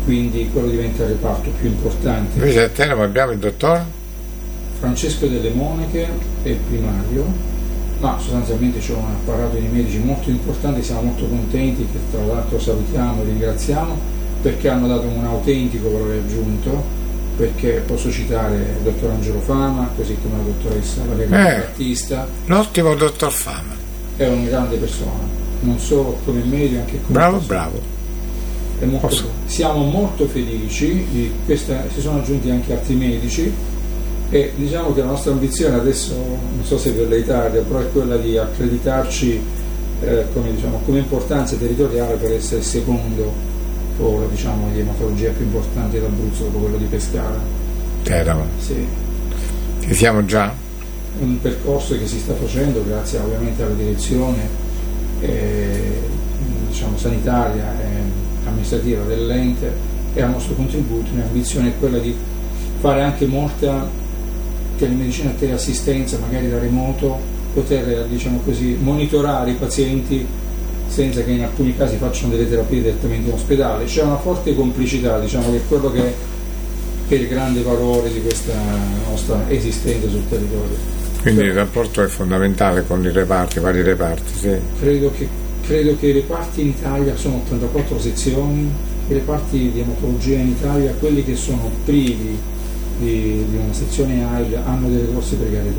quindi quello diventa il reparto più importante. Invece a Teramo abbiamo il dottor Francesco Delle Monache è il primario, ma sostanzialmente c'è un apparato di medici molto importante, siamo molto contenti, che tra l'altro salutiamo e ringraziamo, perché hanno dato un autentico valore aggiunto, perché posso citare il dottor Angelo Fama, così come la dottoressa Valeria Battista. L'ottimo dottor Fama. È una grande persona, non solo come medico, anche come bravo, persona. bravo. È molto, siamo molto felici di questa, si sono aggiunti anche altri medici, e diciamo che la nostra ambizione adesso, non so se per l'Italia, però è quella di accreditarci come importanza territoriale per essere il secondo polo, diciamo, di ematologia più importante d'Abruzzo dopo quello di Pescara. Teramo. Sì. Ci siamo già? Un percorso che si sta facendo grazie ovviamente alla direzione diciamo sanitaria e amministrativa dell'ente e al nostro contributo. L'ambizione è quella di fare anche molta telemedicina e teleassistenza, magari da remoto, poter, diciamo così, monitorare i pazienti senza che in alcuni casi facciano delle terapie direttamente in ospedale. C'è una forte complicità, diciamo, che è quello che è il grande valore di questa nostra esistenza sul territorio. Quindi il rapporto è fondamentale con i reparti, vari reparti, sì. Credo che i reparti in Italia sono 84 sezioni, i reparti di ematologia in Italia, quelli che sono privi di una sezione AIL, hanno delle grosse precarietà.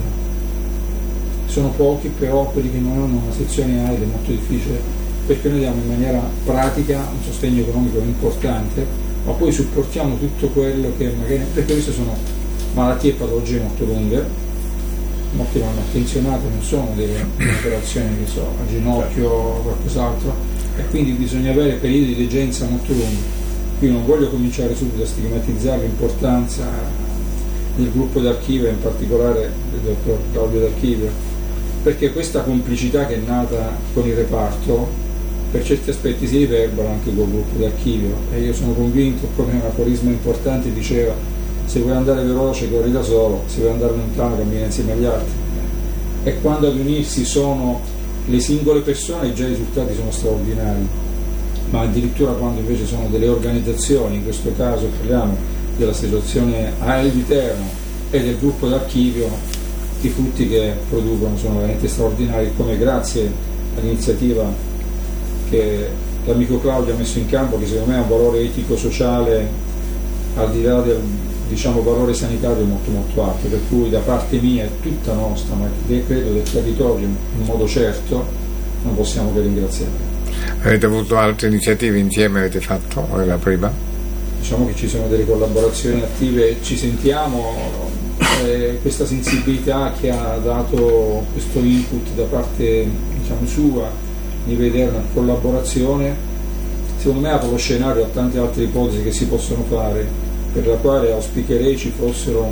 Sono pochi, però quelli che non hanno una sezione AIL è molto difficile, perché noi diamo in maniera pratica un sostegno economico importante, ma poi supportiamo tutto quello che magari, perché queste sono malattie e patologie molto lunghe, molti vanno attenzionati, non sono delle operazioni che so, a ginocchio o qualcos'altro, e quindi bisogna avere periodi di degenza molto lunghi. Quindi non voglio cominciare subito a stigmatizzare l'importanza del gruppo d'archivio, in particolare del dottor Claudio D'Archivio, perché questa complicità che è nata con il reparto per certi aspetti si riverbera anche col gruppo d'archivio, e io sono convinto, come un aforisma importante diceva: se vuoi andare veloce corri da solo, se vuoi andare lontano cammina insieme agli altri. E quando ad unirsi sono le singole persone già i risultati sono straordinari, ma addirittura quando invece sono delle organizzazioni, in questo caso parliamo dell'associazione AIL di Teramo e del gruppo d'archivio, i frutti che producono sono veramente straordinari, come grazie all'iniziativa che l'amico Claudio ha messo in campo, che secondo me ha un valore etico-sociale al di là del, diciamo, valore sanitario molto molto alto, per cui da parte mia e tutta nostra, ma credo del territorio in modo certo, non possiamo che ringraziare. Avete avuto altre iniziative insieme, avete fatto, o è la prima? Diciamo che ci sono delle collaborazioni attive, ci sentiamo, questa sensibilità che ha dato questo input da parte, diciamo, sua, di vedere una collaborazione, secondo me apre lo scenario a tante altre ipotesi che si possono fare, per la quale auspicherei ci fossero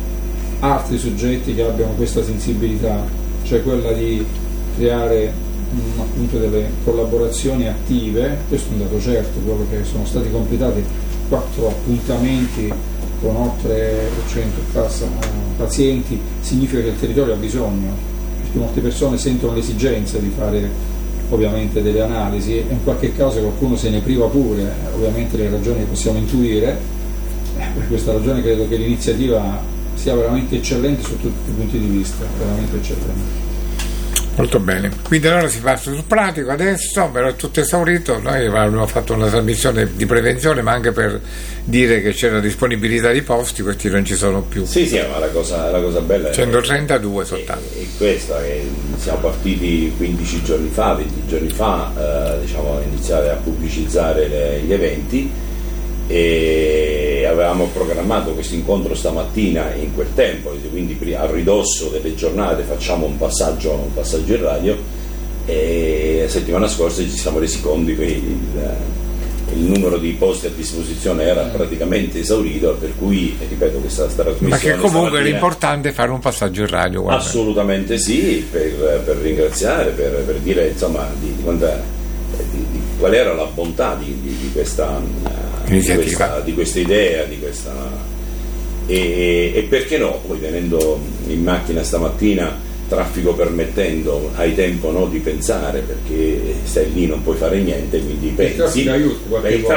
altri soggetti che abbiano questa sensibilità, cioè quella di creare appunto delle collaborazioni attive. Questo è un dato certo, quello che sono stati completati 4 appuntamenti con oltre 100 pazienti significa che il territorio ha bisogno, perché molte persone sentono l'esigenza di fare ovviamente delle analisi, e in qualche caso qualcuno se ne priva pure, ovviamente le ragioni le possiamo intuire. Per questa ragione credo che l'iniziativa sia veramente eccellente su tutti i punti di vista, veramente eccellente. Molto bene, quindi allora si passa sul pratico adesso, però è tutto esaurito. Noi abbiamo fatto una trasmissione di prevenzione, ma anche per dire che c'era disponibilità di posti, questi non ci sono più. Sì, ma la cosa bella 132 soltanto. È questa, che siamo partiti 15 giorni fa, 20 giorni fa, diciamo, iniziare a pubblicizzare gli eventi, e avevamo programmato questo incontro stamattina in quel tempo, quindi a ridosso delle giornate facciamo un passaggio in radio, e la settimana scorsa ci siamo resi conto che il numero di posti a disposizione era praticamente esaurito, per cui, ripeto, questa trasmissione, ma che comunque era importante fare un passaggio in radio, guarda. Assolutamente sì, per ringraziare, per dire, insomma, di qual era la bontà di questa iniziativa, di questa idea, e perché no, poi venendo in macchina stamattina, traffico permettendo, hai tempo, no, di pensare, perché stai lì, non puoi fare niente, quindi pensi. Il traffico aiuta,